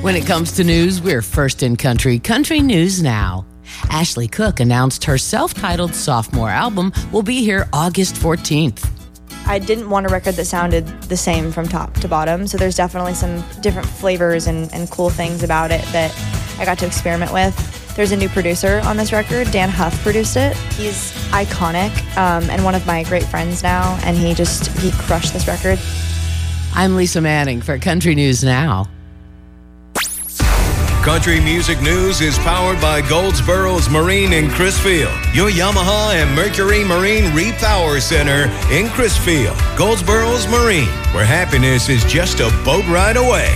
When it comes to news, we're first in country. Country News Now. Ashley Cook announced her self-titled sophomore album will be here August 14th. I didn't want a record that sounded the same from top to bottom, so there's definitely some different flavors and cool things about it that I got to experiment with. There's a new producer on this record. Dan Huff produced it. He's iconic and one of my great friends now, and he crushed this record. I'm Lisa Manning for Country News Now. Country Music News is powered by Goldsboro's Marine in Crisfield, your Yamaha and Mercury Marine Repower Center in Crisfield. Goldsboro's Marine, where happiness is just a boat ride away.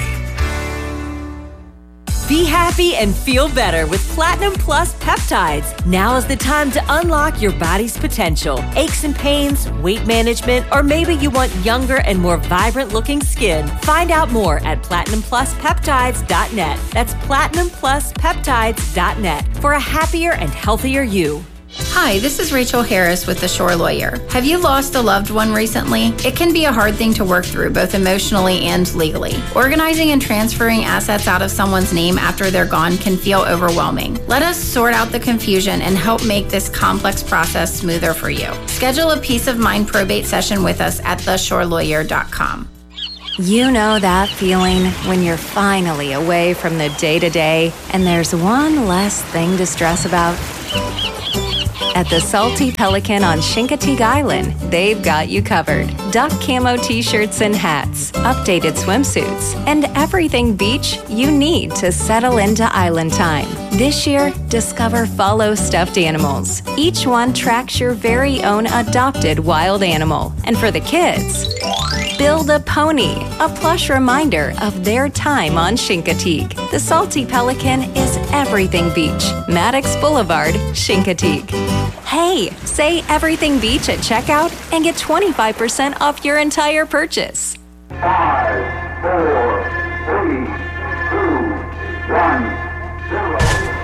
Be happy and feel better with Platinum Plus Peptides. Now is the time to unlock your body's potential. Aches and pains, weight management, or maybe you want younger and more vibrant-looking skin. Find out more at PlatinumPlusPeptides.net. That's PlatinumPlusPeptides.net for a happier and healthier you. Hi, this is Rachel Harris with The Shore Lawyer. Have you lost a loved one recently? It can be a hard thing to work through, both emotionally and legally. Organizing and transferring assets out of someone's name after they're gone can feel overwhelming. Let us sort out the confusion and help make this complex process smoother for you. Schedule a peace of mind probate session with us at theshorelawyer.com. You know that feeling when you're finally away from the day-to-day and there's one less thing to stress about? At the Salty Pelican on Chincoteague Island, they've got you covered. Duck camo t-shirts and hats, updated swimsuits, and everything beach you need to settle into island time. This year, discover Follow stuffed animals. Each one tracks your very own adopted wild animal. And for the kids, Build a Pony, a plush reminder of their time on Chincoteague. The Salty Pelican is everything beach. Maddox Boulevard, Chincoteague. Hey, say Everything Beach at checkout and get 25% off your entire purchase. 5, 4, 3, 2, 1, 0.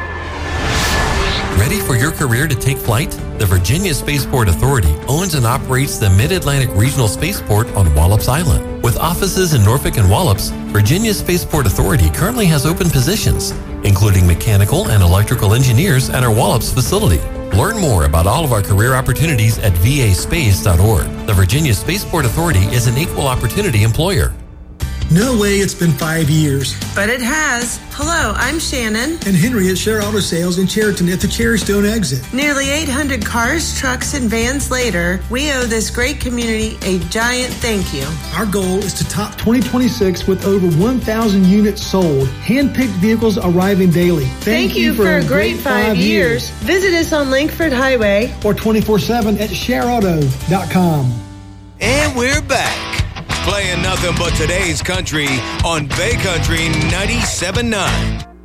Ready for your career to take flight? The Virginia Spaceport Authority owns and operates the Mid-Atlantic Regional Spaceport on Wallops Island. With offices in Norfolk and Wallops, Virginia Spaceport Authority currently has open positions, including mechanical and electrical engineers at our Wallops facility. Learn more about all of our career opportunities at vaspace.org. The Virginia Spaceport Authority is an equal opportunity employer. No way it's been 5 years. But it has. Hello, I'm Shannon. And Henry at Share Auto Sales in Cheriton at the Cherrystone exit. Nearly 800 cars, trucks, and vans later, we owe this great community a giant thank you. Our goal is to top 2026 with over 1,000 units sold. Hand-picked vehicles arriving daily. Thank you for a great 5 years. Visit us on Langford Highway. Or 24/7 at shareauto.com. And we're back. Playing nothing but today's country on Bay Country 97.9.